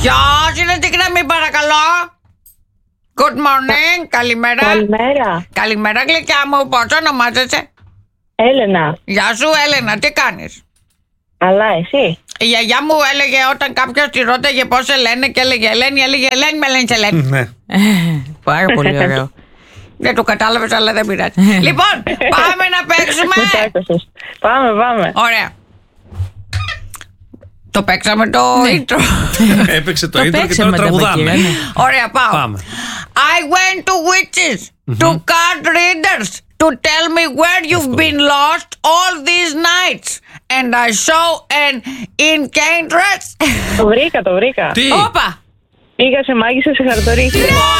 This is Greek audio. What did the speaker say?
Ποιος είναι την γραμμή, παρακαλώ? Good morning, καλημέρα. Καλημέρα, γλυκιά μου, πώς ονομάζεσαι? Έλενα. Γεια σου, Έλενα, τι κάνεις? Αλλά εσύ? Η γιαγιά μου έλεγε όταν κάποιος τη ρώταγε πώς σε λένε και έλεγε Ελένη, με λένε σε λένε. Ναι. Πάρα πολύ ωραίο. Δεν το κατάλαβες, αλλά δεν πειράζει. Λοιπόν, πάμε να παίξουμε. Πάμε. Ωραία. Το παίξαμε το intro. Έπαιξε το intro και τώρα τραγουδάμε. Ωραία, πάμε. I went to witches, to card readers, to tell me where you've been lost all these nights. And I saw an incantress. Το βρήκα. Τι? Όπα. Πήγα σε μάγισσα σε χαρτορί.